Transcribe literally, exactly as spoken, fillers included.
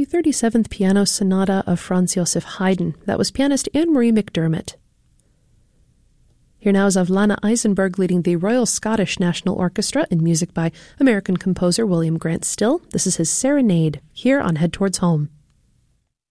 the thirty-seventh Piano Sonata of Franz Joseph Haydn. That was pianist Anne-Marie McDermott. Here now is Avlana Eisenberg leading the Royal Scottish National Orchestra in music by American composer William Grant Still. This is his Serenade, here on Head Towards Home.